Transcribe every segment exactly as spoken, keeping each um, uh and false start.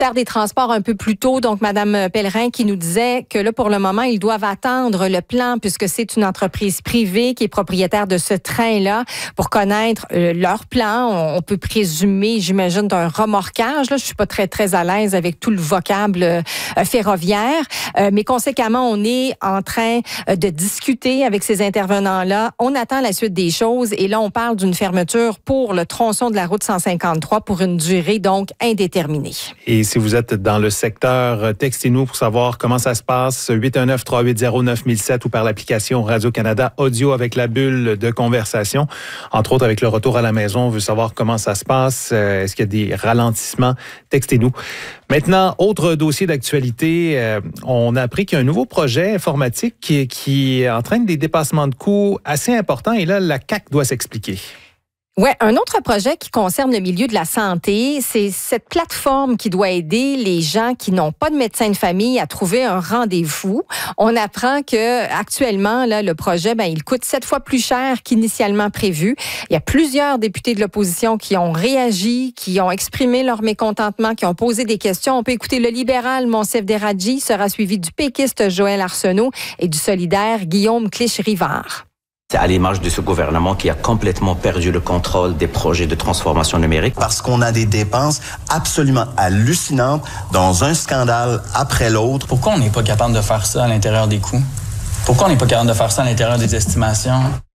ministère des Transports un peu plus tôt, donc Mme Pellerin qui nous disait que là, pour le moment, ils doivent attendre le plan puisque c'est une entreprise privée qui est propriétaire de ce train-là pour connaître euh, leur plan. On, on peut présumer, j'imagine, d'un remorquage. Là, je suis pas très, très à l'aise avec tout le vocable euh, ferroviaire, euh, mais conséquemment, on est en train euh, de discuter avec ces intervenants-là. On attend la suite des choses et là, on parle d'une fermeture pour le tronçon de la route cent cinquante-trois pour une durée donc indéterminée. Et si vous êtes dans le secteur, textez-nous pour savoir comment ça se passe. huit un neuf, trois huit zéro, neuf mille sept ou par l'application Radio-Canada Audio avec la bulle de conversation. Entre autres, avec le retour à la maison, on veut savoir comment ça se passe. Est-ce qu'il y a des ralentissements? Textez-nous. Maintenant, autre dossier d'actualité. Euh, on a appris qu'il y a un nouveau projet informatique qui, qui entraîne des dépassements de coûts assez importants. Et là, la C A Q doit s'expliquer. Oui, un autre projet qui concerne le milieu de la santé, c'est cette plateforme qui doit aider les gens qui n'ont pas de médecin de famille à trouver un rendez-vous. On apprend que actuellement, là, le projet, ben, il coûte sept fois plus cher qu'initialement prévu. Il y a plusieurs députés de l'opposition qui ont réagi, qui ont exprimé leur mécontentement, qui ont posé des questions. On peut écouter le libéral Monsef Deradji, sera suivi du péquiste Joël Arsenault et du solidaire Guillaume Clich-Rivard. C'est à l'image de ce gouvernement qui a complètement perdu le contrôle des projets de transformation numérique. Parce qu'on a des dépenses absolument hallucinantes dans un scandale après l'autre. Pourquoi on n'est pas capable de faire ça à l'intérieur des coûts? Pourquoi on n'est pas capable de faire ça à l'intérieur des estimations?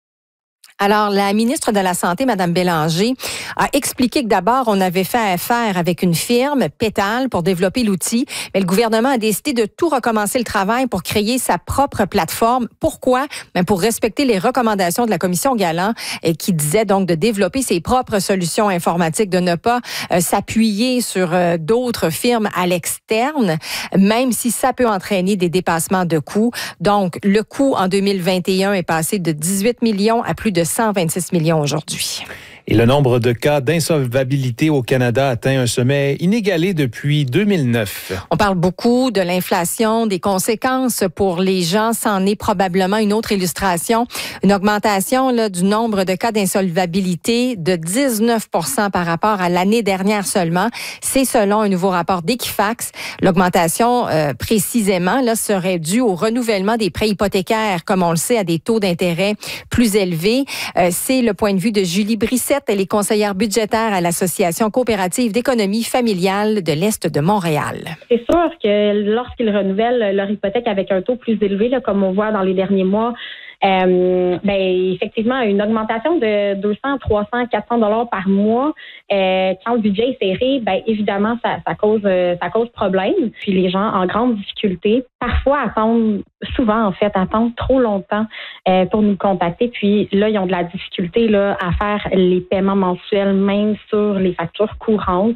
Alors, la ministre de la Santé, Mme Bélanger, a expliqué que d'abord, on avait fait affaire avec une firme, Pétale, pour développer l'outil, mais le gouvernement a décidé de tout recommencer le travail pour créer sa propre plateforme. Pourquoi? Ben pour respecter les recommandations de la Commission Galland, et qui disait donc de développer ses propres solutions informatiques, de ne pas euh, s'appuyer sur euh, d'autres firmes à l'externe, même si ça peut entraîner des dépassements de coûts. Donc, le coût en deux mille vingt et un est passé de dix-huit millions à plus de cent vingt-six millions aujourd'hui. Et le nombre de cas d'insolvabilité au Canada atteint un sommet inégalé depuis deux mille neuf. On parle beaucoup de l'inflation, des conséquences pour les gens. C'en est probablement une autre illustration. Une augmentation là, du nombre de cas d'insolvabilité de dix-neuf pour cent par rapport à l'année dernière seulement. C'est selon un nouveau rapport d'Equifax. L'augmentation, euh, précisément, là, serait due au renouvellement des prêts hypothécaires, comme on le sait, à des taux d'intérêt plus élevés. Euh, c'est le point de vue de Julie Brissette. Elle est conseillère budgétaire à l'Association coopérative d'économie familiale de l'Est de Montréal. C'est sûr que lorsqu'ils renouvellent leur hypothèque avec un taux plus élevé, là, comme on voit dans les derniers mois, Euh, ben effectivement une augmentation de deux cents, trois cents, quatre cents dollars par mois euh, quand le budget est serré, ben évidemment ça, ça cause euh, ça cause problème. Puis les gens en grande difficulté parfois attendent souvent en fait attendent trop longtemps euh, pour nous contacter. Puis là ils ont de la difficulté là à faire les paiements mensuels même sur les factures courantes.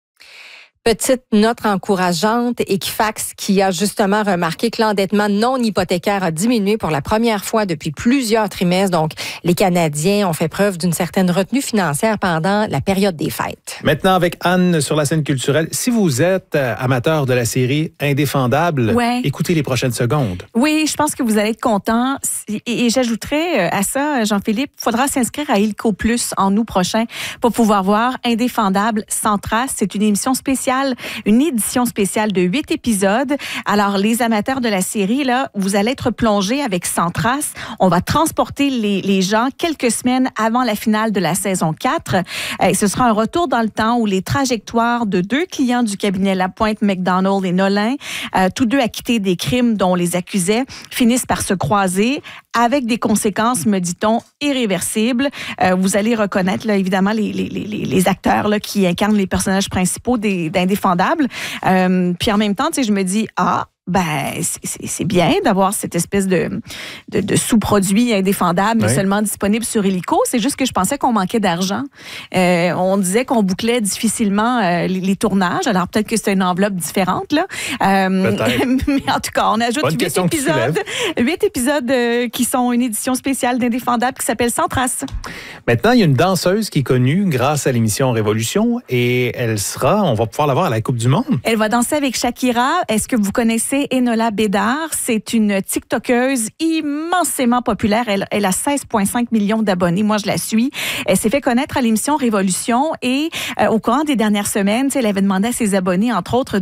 Petite note encourageante, Equifax qui a justement remarqué que l'endettement non hypothécaire a diminué pour la première fois depuis plusieurs trimestres. Donc, les Canadiens ont fait preuve d'une certaine retenue financière pendant la période des fêtes. Maintenant, avec Anne sur la scène culturelle, si vous êtes amateur de la série Indéfendable, ouais. écoutez les prochaines secondes. Oui, je pense que vous allez être content. Et, et j'ajouterais à ça, Jean-Philippe, il faudra s'inscrire à Illico Plus en août prochain pour pouvoir voir Indéfendable sans trace. C'est une émission spéciale, une édition spéciale de huit épisodes. Alors, les amateurs de la série, là, vous allez être plongés avec Sans trace. On va transporter les, les gens quelques semaines avant la finale de la saison quatre. Et ce sera un retour dans le temps où les trajectoires de deux clients du cabinet Lapointe, McDonald et Nolin, euh, tous deux acquittés des crimes dont on les accusait, finissent par se croiser avec des conséquences, me dit-on, irréversibles. Euh, vous allez reconnaître, là, évidemment, les, les, les, les acteurs là, qui incarnent les personnages principaux des, d'Indéfendable. Euh, puis en même temps, tu sais, je me dis, ah, ben, c'est, c'est bien d'avoir cette espèce de, de, de sous-produit indéfendable, mais oui. seulement disponible sur Illico. C'est juste que je pensais qu'on manquait d'argent. Euh, on disait qu'on bouclait difficilement euh, les, les tournages. Alors, peut-être que c'est une enveloppe différente, là. Euh, mais en tout cas, on ajoute huit épisodes, huit épisodes euh, qui sont une édition spéciale d'Indéfendable qui s'appelle Sans trace. Maintenant, il y a une danseuse qui est connue grâce à l'émission Révolution et elle sera, on va pouvoir la voir à la Coupe du Monde. Elle va danser avec Shakira. Est-ce que vous connaissez c'est Enola Bédard. C'est une TikTokeuse immensément populaire. Elle, elle a seize virgule cinq millions d'abonnés. Moi, je la suis. Elle s'est fait connaître à l'émission Révolution et euh, au courant des dernières semaines, elle avait demandé à ses abonnés, entre autres,